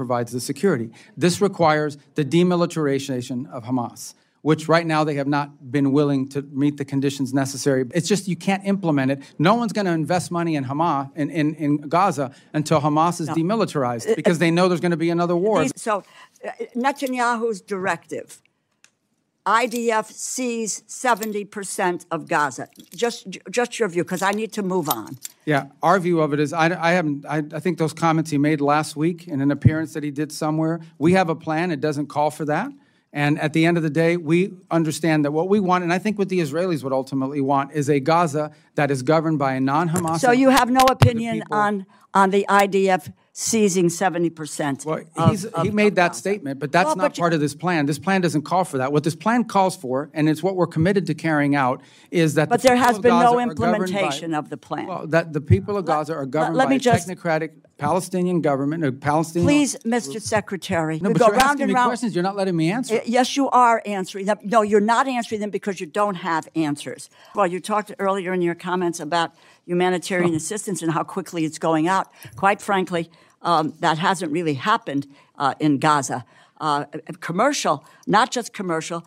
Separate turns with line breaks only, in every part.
provides the security. This requires the demilitarization of Hamas, which right now they have not been willing to meet the conditions necessary. It's just you can't implement it. No one's going to invest money in Hamas, in Gaza, until Hamas is demilitarized, because they know there's going to be another war.
So Netanyahu's directive, IDF sees 70% of Gaza. Just your view, because I need to move on.
Yeah, our view of it is I think those comments he made last week in an appearance that he did somewhere, we have a plan. It doesn't call for that. And at the end of the day, we understand that what we want, and I think what the Israelis would ultimately want, is a Gaza that is governed by a non-Hamas.
So you have no opinion on the IDF seizing 70%?
Well, he made that statement, but that's not part of this plan. This plan doesn't call for that. What this plan calls for, and it's what we're committed to carrying out, is that
there has been no implementation of the plan.
Well, that the people of Gaza are governed by a technocratic Palestinian government, a Palestinian...
Please, Mr. Secretary.
No, but you're asking me questions. You're not letting me answer.
Yes, you are answering them. No, you're not answering them because you don't have answers. Well, you talked earlier in your comments about humanitarian assistance and how quickly it's going out. Quite frankly, that hasn't really happened in Gaza. Commercial, not just commercial,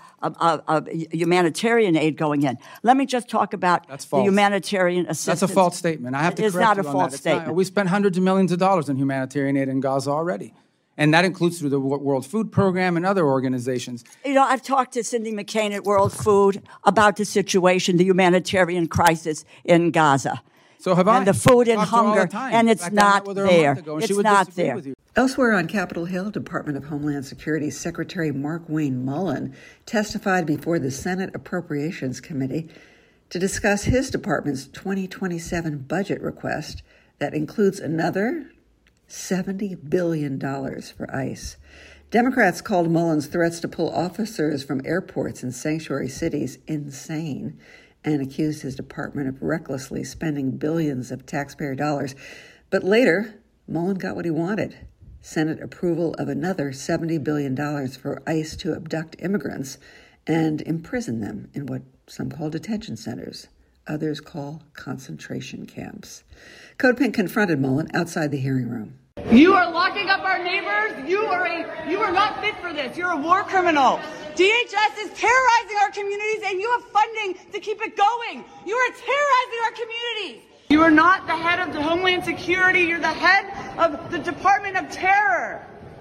humanitarian aid going in. Let me just talk about the humanitarian assistance.
That's a false statement. I have to correct you on that.
It's not a false statement.
We spent hundreds of millions of dollars in humanitarian aid in Gaza already. And that includes through the World Food Program and other organizations.
You know, I've talked to Cindy McCain at World Food about the situation, the humanitarian crisis in Gaza.
So have I.
And the food and hunger, and it's not there. It's not there.
Elsewhere on Capitol Hill, Department of Homeland Security Secretary Mark Wayne Mullen testified before the Senate Appropriations Committee to discuss his department's 2027 budget request that includes another $70 billion for ICE. Democrats called Mullen's threats to pull officers from airports and sanctuary cities insane and accused his department of recklessly spending billions of taxpayer dollars. But later, Mullen got what he wanted: Senate approval of another $70 billion for ICE to abduct immigrants and imprison them in what some call detention centers, others call concentration camps. Code Pink confronted Mullen outside the hearing room.
You are locking up our neighbors. You are not fit for this. You're a war criminal. DHS is terrorizing our communities, and you have funding to keep it going. You are terrorizing our communities. You are not the head of the Homeland Security. You're the head of the Department of Terror.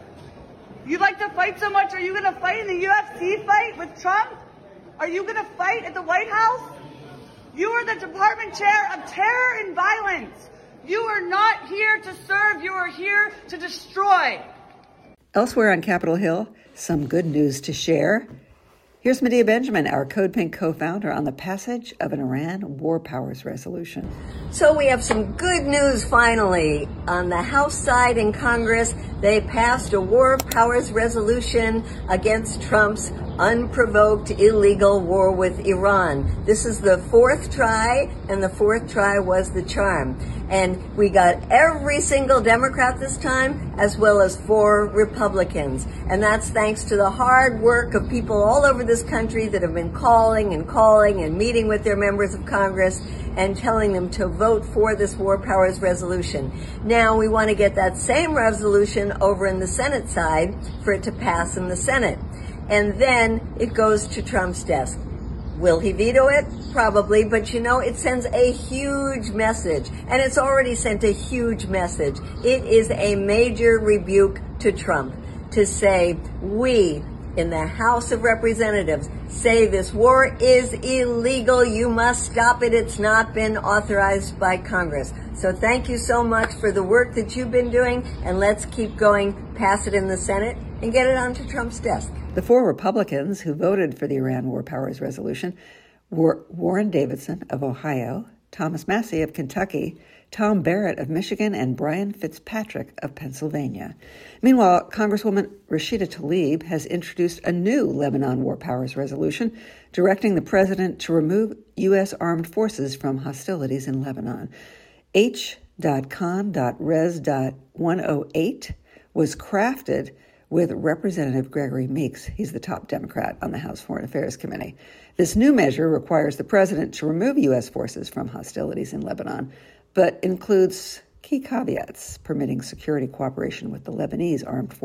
You like to fight so much. Are you going to fight in the UFC fight with Trump? Are you going to fight at the White House? You are the Department Chair of Terror and Violence. You are not here to serve. You are here to destroy.
Elsewhere on Capitol Hill, some good news to share. Here's Medea Benjamin, our Code Pink co-founder, on the passage of an Iran War Powers Resolution.
So we have some good news finally. On the House side in Congress, they passed a War Powers Resolution against Trump's unprovoked illegal war with Iran. This is the fourth try, and the fourth try was the charm. And we got every single Democrat this time, as well as 4 Republicans. And that's thanks to the hard work of people all over this country that have been calling and meeting with their members of Congress and telling them to vote for this War Powers Resolution. Now we want to get that same resolution over in the Senate side for it to pass in the Senate. And then it goes to Trump's desk. Will he veto it? Probably, but you know, it sends a huge message, and it's already sent a huge message. It is a major rebuke to Trump to say, we in the House of Representatives say this war is illegal. You must stop it. It's not been authorized by Congress. So thank you so much for the work that you've been doing, and let's keep going, pass it in the Senate, and get it onto Trump's desk.
The 4 Republicans who voted for the Iran War Powers Resolution were Warren Davidson of Ohio, Thomas Massie of Kentucky, Tom Barrett of Michigan, and Brian Fitzpatrick of Pennsylvania. Meanwhile, Congresswoman Rashida Tlaib has introduced a new Lebanon War Powers Resolution directing the president to remove U.S. armed forces from hostilities in Lebanon. H.con.res.108 was crafted with Representative Gregory Meeks. He's the top Democrat on the House Foreign Affairs Committee. This new measure requires the president to remove U.S. forces from hostilities in Lebanon, but includes key caveats permitting security cooperation with the Lebanese armed forces.